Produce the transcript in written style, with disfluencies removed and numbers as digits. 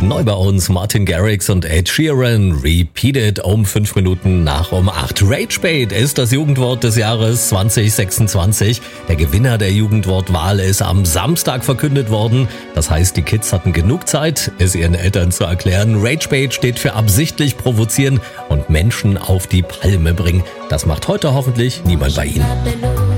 Neu bei uns Martin Garrix und Ed Sheeran. Repeat It um 5 Minuten nach um 8. Ragebait ist das Jugendwort des Jahres 2026. Der Gewinner der Jugendwortwahl ist am Samstag verkündet worden. Das heißt, die Kids hatten genug Zeit, es ihren Eltern zu erklären. Ragebait steht für absichtlich provozieren und Menschen auf die Palme bringen. Das macht heute hoffentlich niemand bei Ihnen.